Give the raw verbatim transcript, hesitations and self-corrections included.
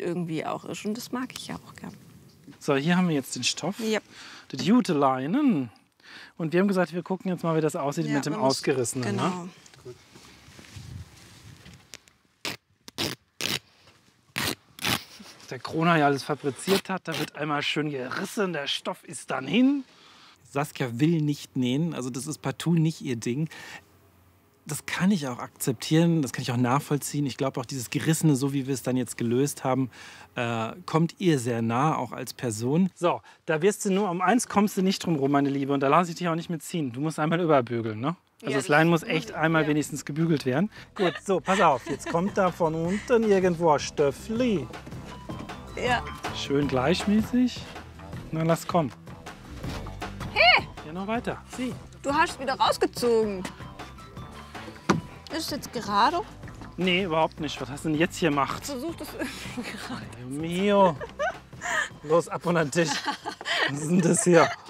irgendwie auch ist. Und das mag ich ja auch gern. So, hier haben wir jetzt den Stoff. Ja. Die Jute Leinen. Und wir haben gesagt, wir gucken jetzt mal, wie das aussieht Ja, mit dem man muss- Ausgerissenen. Genau. Ne? Der Kroner ja alles fabriziert hat, da wird einmal schön gerissen, der Stoff ist dann hin. Saskia will nicht nähen, also das ist partout nicht ihr Ding. Das kann ich auch akzeptieren, das kann ich auch nachvollziehen. Ich glaube auch dieses Gerissene, so wie wir es dann jetzt gelöst haben, äh, kommt ihr sehr nah, auch als Person. So, da wirst du nur, um eins kommst du nicht drum rum, meine Liebe. Und da lasse ich dich auch nicht mitziehen. Du musst einmal überbügeln, ne? Also Ja, das Leinen muss das- echt einmal ja. wenigstens gebügelt werden. Gut, so, pass auf. Jetzt kommt da von unten irgendwo ein Stöffli. Ja. Schön gleichmäßig. Na, lass kommen. Hey! Ja, noch weiter. Sieh. Du hast wieder rausgezogen. Ist es jetzt gerade? Nee, überhaupt nicht. Was hast du denn jetzt hier gemacht? Versuch das irgendwie gerade. Mio. Los, ab unter den Tisch. Was ist denn das hier?